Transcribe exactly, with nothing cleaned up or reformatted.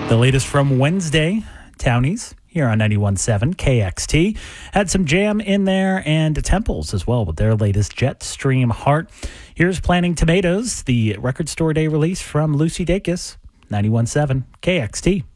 The latest from Wednesday, Townies, here on ninety-one point seven K X T. Had some Jam in there and Temples as well with their latest Jetstream Heart. Here's Planting Tomatoes, the Record Store Day release from Lucy Dacus, ninety-one point seven K X T.